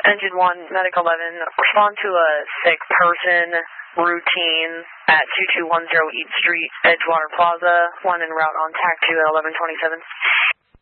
Engine 1, Medic 11, respond to a sick person routine at 2210 East Street, Edgewater Plaza, one en route on TAC 2 at 1127.